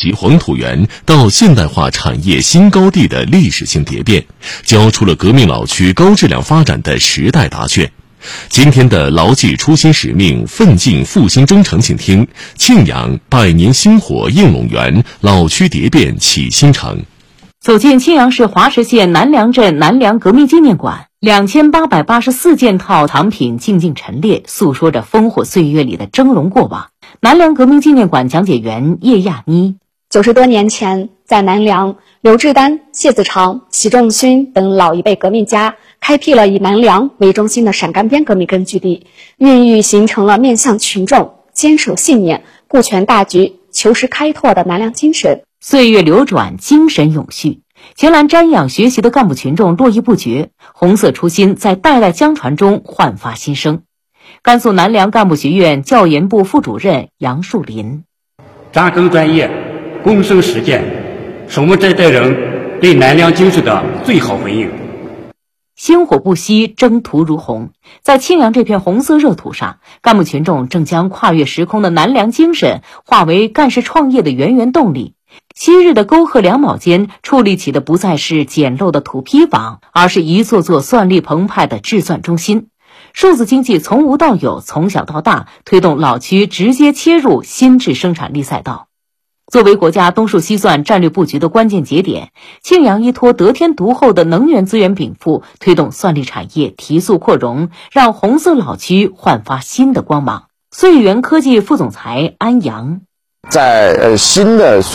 级黄土园到现代化产业新高地的历史性蝶变，交出了革命老区高质量发展的时代答卷。今天的牢记初心使命，奋进复兴征程，请听庆阳百年星火映陇园，老区蝶变启新城。 走进庆阳市华石县南梁镇南梁革命纪念馆，2884件套藏品静静陈列，诉说着烽火岁月里的峥嵘过往。南梁革命纪念馆讲解员叶亚妮 ：90多年前，在南梁，刘志丹、谢子长、习仲勋等老一辈革命家开辟了以南梁为中心的陕甘边革命根据地，孕育形成了面向群众、坚守信念、顾全大局、求实开拓的南梁精神。 岁月流转，精神永续，前来瞻仰学习的干部群众络绎不绝，红色初心在代代相传中焕发新生。甘肃南梁干部学院教研部副主任杨树林： 扎根专业，躬身实践，是我们这代人对南梁精神的最好回应。 星火不息，征途如虹。在庆阳这片红色热土上，干部群众正将跨越时空的南梁精神化为干事创业的源源动力。昔日的沟壑两卯间矗立起的不再是简陋的土坯房，而是一座座算力澎湃的制算中心。数字经济从无到有，从小到大，推动老区直接切入新质生产力赛道。作为国家东数西算战略布局的关键节点，庆阳依托得天独厚的能源资源禀赋，推动算力产业提速扩容，让红色老区焕发新的光芒。穗源科技副总裁安阳： 在新的